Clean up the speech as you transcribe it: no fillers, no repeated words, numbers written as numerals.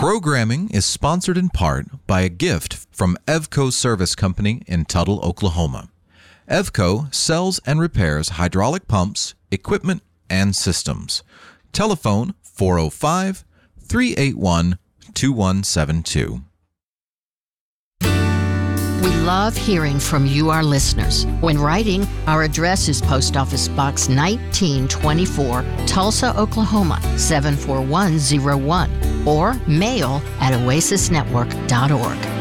Programming is sponsored in part by a gift from Evco Service Company in Tuttle, Oklahoma. Evco sells and repairs hydraulic pumps, equipment, and systems. Telephone 405-381-2172. We love hearing from you, our listeners. When writing, our address is Post Office Box 1924, Tulsa, Oklahoma 74101, or mail@oasisnetwork.org.